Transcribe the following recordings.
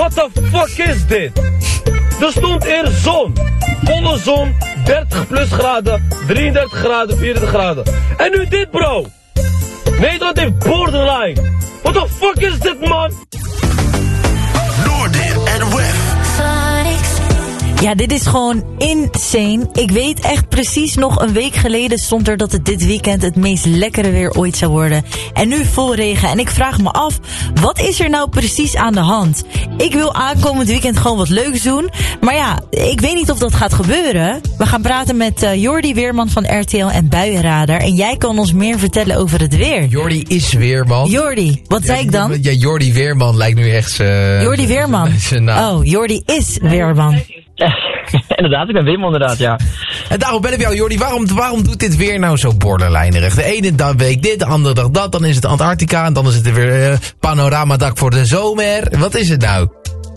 What the fuck is dit? Er stond er zon. Volle zon, 30 plus graden, 33 graden, 34 graden. En nu dit, bro. Nederland heeft borderline. What the fuck is dit, man? Noordin en Wef. Ja, dit is gewoon insane. Ik weet echt precies nog een week geleden stond er dat het dit weekend het meest lekkere weer ooit zou worden. En nu vol regen. En ik vraag me af, wat is er nou precies aan de hand? Ik wil aankomend weekend gewoon wat leuks doen. Maar ja, ik weet niet of dat gaat gebeuren. We gaan praten met Jordi Weerman van RTL en Buienradar. En jij kan ons meer vertellen over het weer. Jordi is Weerman. Jordi, wat zei ik dan? Ja, Jordi Weerman lijkt nu echt Jordi Weerman. Oh, Jordi is Weerman. Ja, inderdaad, ik ben Wim inderdaad, ja. En daarom ben ik jou, Jordi. Waarom doet dit weer nou zo borderlinerig? De ene week dit, de andere dag dat, dan is het Antarctica en dan is het weer panoramadak voor de zomer. Wat is het nou?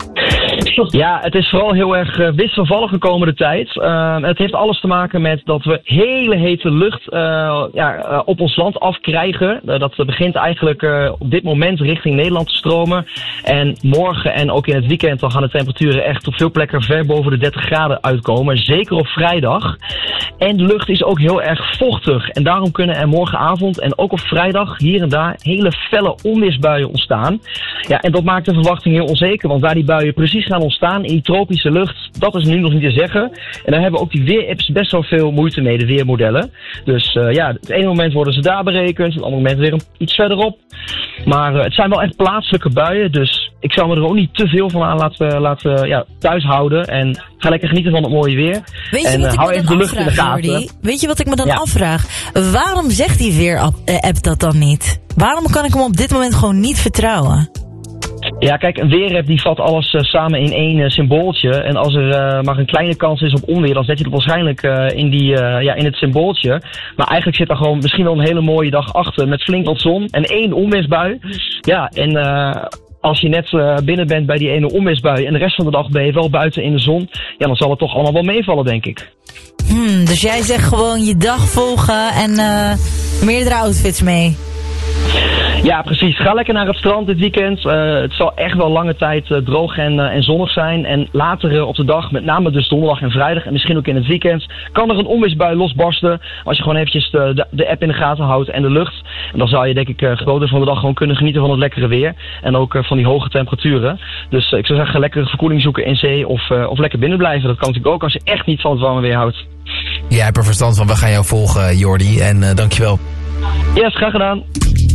Ja, het is vooral heel erg wisselvallig de komende tijd. Het heeft alles te maken met dat we hele hete lucht op ons land afkrijgen. Dat begint eigenlijk op dit moment richting Nederland te stromen. En morgen en ook in het weekend dan gaan de temperaturen echt op veel plekken ver boven de 30 graden uitkomen. Zeker op vrijdag. En de lucht is ook heel erg vochtig. En daarom kunnen er morgenavond en ook op vrijdag hier en daar hele felle onweersbuien ontstaan. Ja, en dat maakt de verwachting heel onzeker. Want waar die buien precies gaan ontstaan in die tropische lucht, dat is nu nog niet te zeggen. En daar hebben ook die weerapps best wel veel moeite mee, de weermodellen. Dus het ene moment worden ze daar berekend, het andere moment weer iets verderop. Maar het zijn wel echt plaatselijke buien, dus ik zou me er ook niet te veel van aan laten thuis houden. En ga lekker genieten van het mooie weer. En hou even de lucht in de gaten. Weet je wat ik me dan afvraag? Waarom zegt die weerapp dat dan niet? Waarom kan ik hem op dit moment gewoon niet vertrouwen? Ja, kijk, een weerapp die vat alles samen in één symbooltje. En als er maar een kleine kans is op onweer, dan zet je het waarschijnlijk in het symbooltje. Maar eigenlijk zit er gewoon misschien wel een hele mooie dag achter met flink wat zon en 1 onweersbui. Ja, en als je net binnen bent bij die ene onweersbui en de rest van de dag ben je wel buiten in de zon, ja, dan zal het toch allemaal wel meevallen, denk ik. Dus jij zegt gewoon je dag volgen en meerdere outfits mee. Ja, precies. Ga lekker naar het strand dit weekend. Het zal echt wel lange tijd droog en zonnig zijn. En later op de dag, met name dus donderdag en vrijdag en misschien ook in het weekend, kan er een onweersbui losbarsten. Als je gewoon eventjes de app in de gaten houdt en de lucht. En dan zou je denk ik groot deel van de dag gewoon kunnen genieten van het lekkere weer. En ook van die hoge temperaturen. Dus ik zou zeggen, lekkere verkoeling zoeken in zee of lekker binnen blijven. Dat kan natuurlijk ook als je echt niet van het warme weer houdt. Jij hebt er verstand van. We gaan jou volgen, Jordi. En dankjewel. Yes, graag gedaan.